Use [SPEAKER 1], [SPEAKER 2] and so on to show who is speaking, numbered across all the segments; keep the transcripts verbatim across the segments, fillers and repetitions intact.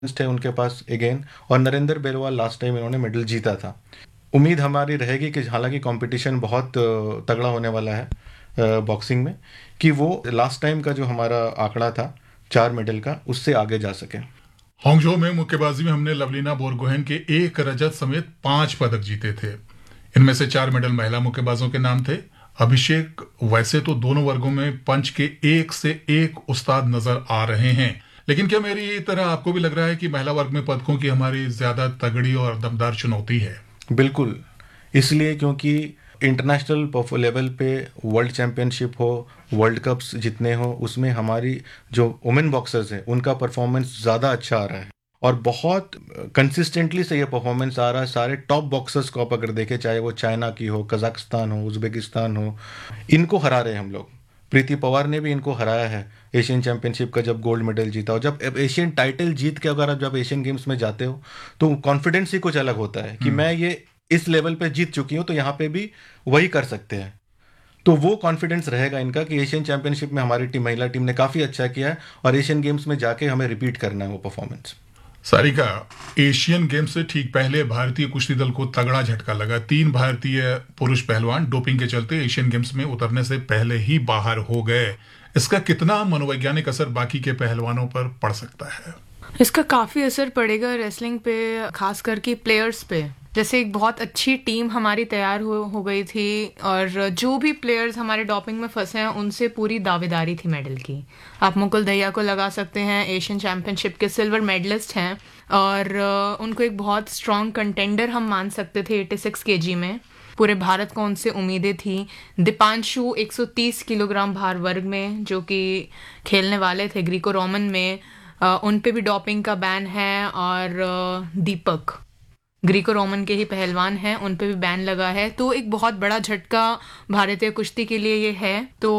[SPEAKER 1] है उनके पास अगेन, और नरेंद्र बेरवाल लास्ट टाइम इन्होंने मेडल जीता था। उम्मीद हमारी रहेगी कि हालांकि कंपटीशन बहुत अ, तगड़ा होने वाला है बॉक्सिंग में, कि वो लास्ट टाइम का जो हमारा आंकड़ा था चार मेडल का, उससे आगे जा सके।
[SPEAKER 2] हांगझो में मुक्केबाजी में हमने लवलीना बोरगोहेन के एक रजत समेत पांच पदक जीते थे। इनमें से चार मेडल महिला मुक्केबाजों के नाम थे। अभिषेक, वैसे तो दोनों वर्गों में पंच के एक से एक उस्ताद नजर आ रहे हैं, लेकिन क्या मेरी तरह आपको भी लग रहा है कि महिला वर्ग में पदकों की हमारी ज्यादा तगड़ी और दमदार चुनौती है?
[SPEAKER 1] बिल्कुल, इसलिए क्योंकि इंटरनेशनल लेवल पे वर्ल्ड चैंपियनशिप हो, वर्ल्ड कप्स जितने हो, उसमें हमारी जो वुमेन बॉक्सर्स हैं उनका परफॉर्मेंस ज़्यादा अच्छा आ रहा है, और बहुत कंसिस्टेंटली से ये परफॉर्मेंस आ रहा है। सारे टॉप बॉक्सर्स को आप अगर देखें, चाहे वो चाइना की हो, कजाकिस्तान हो, उज्बेकिस्तान हो, इनको हरा रहे हैं हम लोग। प्रीति पवार ने भी इनको हराया है एशियन चैंपियनशिप का, जब गोल्ड मेडल जीता। और जब एशियन टाइटल जीत के अगर आप जब एशियन गेम्स में जाते हो, तो कॉन्फिडेंस ही कुछ अलग होता है कि मैं ये इस लेवल पे जीत चुकी हूँ, तो यहाँ पे भी वही कर सकते हैं। तो वो कॉन्फिडेंस रहेगा इनका कि एशियन चैंपियनशिप में हमारी टीम, महिला टीम ने काफ़ी अच्छा किया है, और एशियन गेम्स में जाके हमें रिपीट करना है वो परफॉर्मेंस।
[SPEAKER 2] सारिका, एशियन गेम्स से ठीक पहले भारतीय कुश्ती दल को तगड़ा झटका लगा। तीन भारतीय पुरुष पहलवान डोपिंग के चलते एशियन गेम्स में उतरने से पहले ही बाहर हो गए। इसका कितना मनोवैज्ञानिक असर बाकी के पहलवानों पर पड़ सकता है?
[SPEAKER 3] इसका काफ़ी असर पड़ेगा रेसलिंग पे, खास करके प्लेयर्स पे। जैसे एक बहुत अच्छी टीम हमारी तैयार हो हो गई थी, और जो भी प्लेयर्स हमारे डॉपिंग में फंसे हैं उनसे पूरी दावेदारी थी मेडल की। आप मुकुल दहिया को लगा सकते हैं, एशियन चैम्पियनशिप के सिल्वर मेडलिस्ट हैं, और उनको एक बहुत स्ट्रॉन्ग कंटेंडर हम मान सकते थे छियासी केजी में। पूरे भारत को उनसे उम्मीदें थी। दीपांशु एक सौ तीस किलोग्राम भार वर्ग में जो कि खेलने वाले थे ग्रीको रोमन में, Uh, उन पे भी डॉपिंग का बैन है। और uh, दीपक ग्रीको रोमन के ही पहलवान हैं, उन पे भी बैन लगा है। तो एक बहुत बड़ा झटका भारतीय कुश्ती के लिए ये है। तो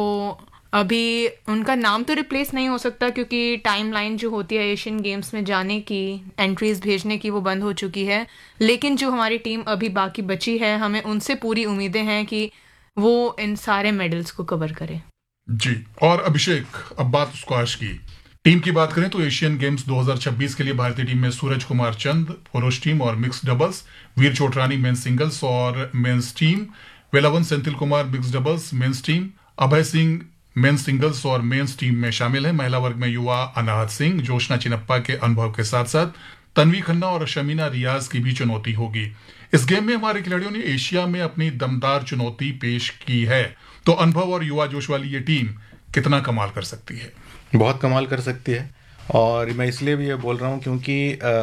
[SPEAKER 3] अभी उनका नाम तो रिप्लेस नहीं हो सकता, क्योंकि टाइमलाइन जो होती है एशियन गेम्स में जाने की, एंट्रीज भेजने की, वो बंद हो चुकी है। लेकिन जो हमारी टीम अभी बाकी बची है, हमें उनसे पूरी उम्मीदें हैं कि वो इन सारे मेडल्स को कवर करे।
[SPEAKER 2] जी। और अभिषेक, अब बात स्क्वाश की। टीम की बात करें तो एशियन गेम्स दो हज़ार छब्बीस के लिए भारतीय टीम में सूरज कुमार चंद पुरुष टीम और मिक्स डबल्स, वीर चोटरानी मेंस सिंगल्स और men's team, Velavan Senthil Kumar mix doubles men's team, Abhay Singh men's singles और मेंस टीम में शामिल है। महिला वर्ग में युवा अनाहत सिंह, जोशना चिनप्पा के अनुभव के साथ साथ तन्वी खन्ना और शमीना रियाज की भी चुनौती होगी। इस गेम में हमारे खिलाड़ियों ने एशिया में अपनी दमदार चुनौती पेश की है, तो अनुभव और युवा जोश वाली ये टीम कितना कमाल कर सकती है?
[SPEAKER 1] बहुत कमाल कर सकती है। और मैं इसलिए भी ये बोल रहा हूँ क्योंकि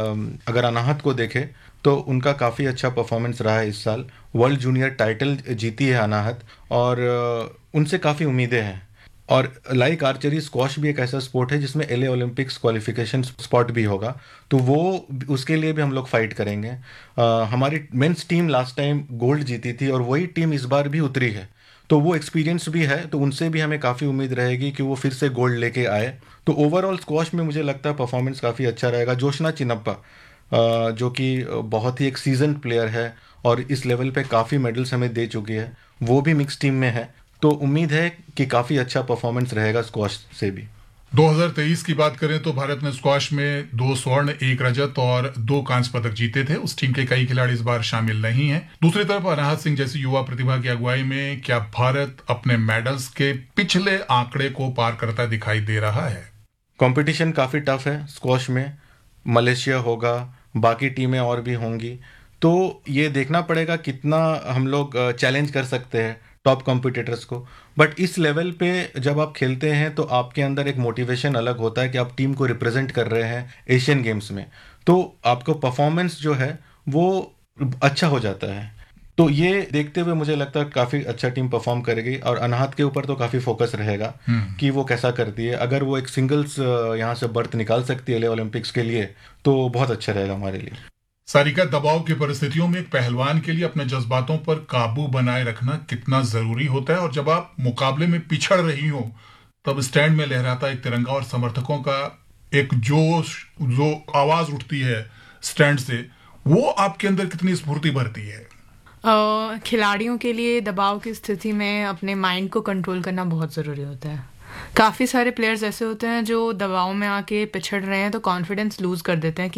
[SPEAKER 1] अगर अनाहत को देखें तो उनका काफ़ी अच्छा परफॉर्मेंस रहा है इस साल। वर्ल्ड जूनियर टाइटल जीती है अनाहत, और उनसे काफ़ी उम्मीदें हैं। और लाइक आर्चरी, स्क्वॉश भी एक ऐसा स्पोर्ट है जिसमें एले ओलंपिक्स क्वालिफिकेशन स्पॉट भी होगा, तो वो उसके लिए भी हम लोग फाइट करेंगे। आ, हमारी men's team last time gold जीती थी, और वही टीम इस बार भी उतरी है, तो वो एक्सपीरियंस भी है, तो उनसे भी हमें काफ़ी उम्मीद रहेगी कि वो फिर से गोल्ड लेके आए। तो ओवरऑल स्क्वॉश में मुझे लगता है परफॉर्मेंस काफ़ी अच्छा रहेगा। जोशना चिनप्पा जो कि बहुत ही एक सीजन प्लेयर है और इस लेवल पे काफ़ी मेडल्स हमें दे चुकी है, वो भी मिक्स टीम में है, तो उम्मीद है कि काफ़ी अच्छा परफॉर्मेंस रहेगा स्क्वॉश से भी।
[SPEAKER 2] दो हज़ार तेईस की बात करें तो भारत ने स्क्वॉश में दो स्वर्ण, एक रजत और दो कांस्य पदक जीते थे। उस टीम के कई खिलाड़ी इस बार शामिल नहीं हैं। दूसरी तरफ अनाहत सिंह जैसी युवा प्रतिभा की अगुवाई में क्या भारत अपने मेडल्स के पिछले आंकड़े को पार करता दिखाई दे रहा है?
[SPEAKER 1] कंपटीशन काफ़ी टफ है स्क्वॉश में। मलेशिया होगा, बाकी टीमें और भी होंगी, तो ये देखना पड़ेगा कितना हम लोग चैलेंज कर सकते हैं टॉप कॉम्पिटिटर्स को। बट इस लेवल पे जब आप खेलते हैं तो आपके अंदर एक मोटिवेशन अलग होता है कि आप टीम को रिप्रेजेंट कर रहे हैं एशियन गेम्स में, तो आपको परफॉर्मेंस जो है वो अच्छा हो जाता है। तो ये देखते हुए मुझे लगता है काफ़ी अच्छा टीम परफॉर्म करेगी, और अनाहत के ऊपर तो काफ़ी फोकस रहेगा कि वो कैसा करती है। अगर वो एक सिंगल्स यहाँ से बर्थ निकाल सकती है ओलंपिक्स के लिए, तो बहुत अच्छा रहेगा हमारे लिए।
[SPEAKER 2] सारिका, दबाव की परिस्थितियों में एक पहलवान के लिए अपने जज्बातों पर काबू बनाए रखना कितना जरूरी होता है? और जब आप मुकाबले में पिछड़ रही हो तब स्टैंड में लहराता एक तिरंगा और समर्थकों का एक जोश, जो आवाज उठती है स्टैंड से, वो आपके अंदर कितनी स्फूर्ति भरती है?
[SPEAKER 3] uh, खिलाड़ियों के लिए दबाव की स्थिति में अपने माइंड को कंट्रोल करना बहुत ज़रूरी होता है। काफ़ी सारे प्लेयर्स ऐसे होते हैं जो दबाव में आके पिछड़ रहे हैं तो कॉन्फिडेंस लूज कर देते हैं